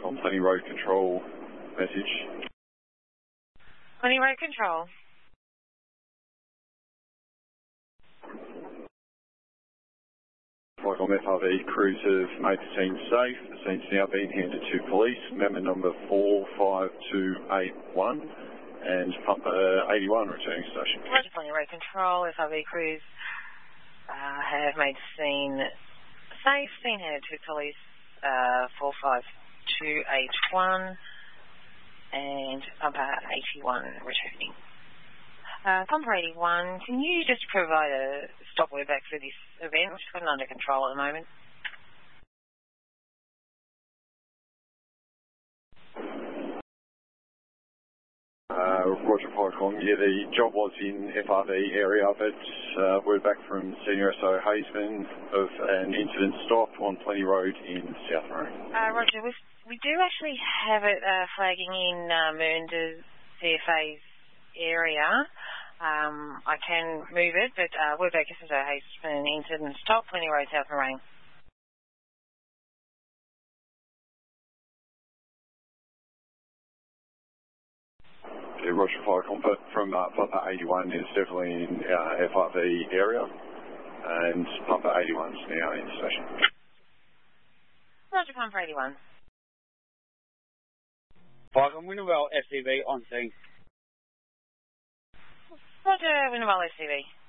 on Plenty Road Control message. Plenty Road Control. Like on FRV, crews have made the scene safe. The scene's now been handed to police. Member number 45281 and pump 81 returning station. Roger, Plenty Road Control. FRV crews have made the scene safe. Scene handed to police 45281 and pumper 81 returning. Pumper 81, can you just provide a stop wordback for this event? We've just got it under control at the moment. Roger Pycon, yeah, the job was in FRV area, but word back from Senior SO Hazeman of an incident stop on Plenty Road in South Marine. Roger, we do actually have it flagging in Mernda CFA's area. I can move it, but word back SO Hazeman, incident stop, Plenty Road, South Marine. Yeah, Roger Pycon, but from Pumper 81 is definitely in FRV area, and Pumper 81 is now in station. Roger, Pumper 81. Pycon, Winterwell SCV on scene. Roger, Winterwell SCV.